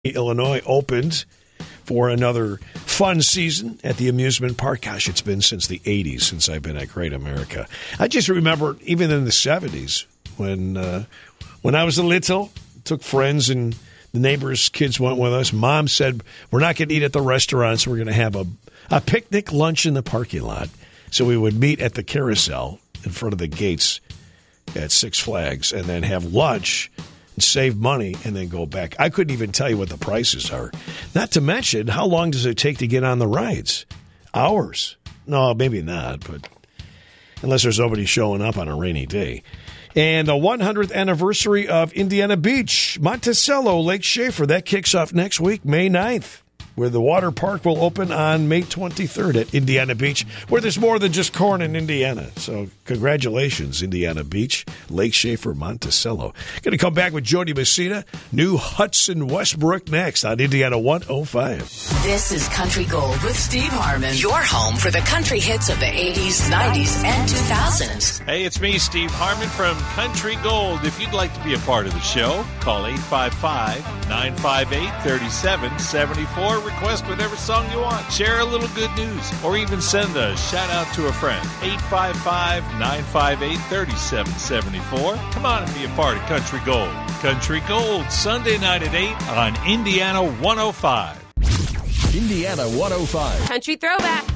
Illinois opened for another fun season at the amusement park. Gosh, it's been since the 80s since I've been at Great America. I just remember even in the 70s when I was a little, took friends and the neighbors' kids went with us. Mom said, we're not going to eat at the restaurants. We're going to have a picnic lunch in the parking lot. So we would meet at the carousel in front of the gates at Six Flags and then have lunch and save money and then go back. I couldn't even tell you what the prices are. Not to mention, how long does it take to get on the rides? Hours. No, maybe not, but unless there's nobody showing up on a rainy day. And the 100th anniversary of Indiana Beach, Monticello, Lake Schaefer. That kicks off next week, May 9th, where the water park will open on May 23rd at Indiana Beach, where there's more than just corn in Indiana. So congratulations, Indiana Beach, Lake Schaefer, Monticello. Going to come back with Jody Messina, new Hudson Westbrook next on Indiana 105. This is Country Gold with Steve Harmon, your home for the country hits of the 80s, 90s, and 2000s. Hey, it's me, Steve Harmon from Country Gold. If you'd like to be a part of the show, call 855-958-3774. Request whatever song you want. Share a little good news or even send a shout out to a friend. 855-958-3774. Come on and be a part of Country Gold. Country Gold, Sunday night at 8 on Indiana 105. Indiana 105. Country Throwback.